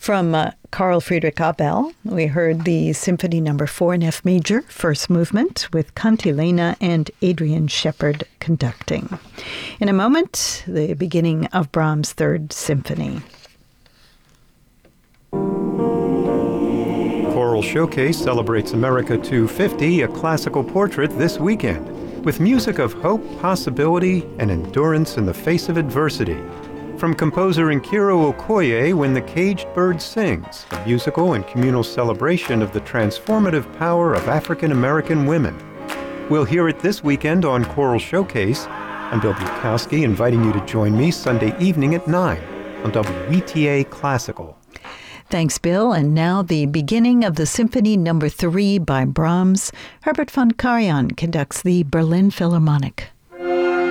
From Carl Friedrich Abel, we heard the Symphony No. 4 in F major, first movement, with Cantilena and Adrian Shepard conducting. In a moment, the beginning of Brahms' Third Symphony. Choral Showcase celebrates America 250, a classical portrait this weekend, with music of hope, possibility, and endurance in the face of adversity. From composer Nkiro Okoye, When the Caged Bird Sings, a musical and communal celebration of the transformative power of African American women. We'll hear it this weekend on Choral Showcase. I'm Bill Bukowski, inviting you to join me Sunday evening at 9 on WETA Classical. Thanks, Bill. And now the beginning of the Symphony No. 3 by Brahms. Herbert von Karajan conducts the Berlin Philharmonic.